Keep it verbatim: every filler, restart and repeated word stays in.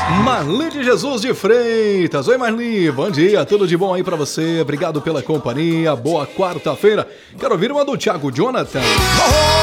Marli de Jesus de Freitas. Oi, Marli, bom dia, tudo de bom aí pra você? Obrigado pela companhia, boa quarta-feira. Quero ouvir uma do Thiago Jonathan.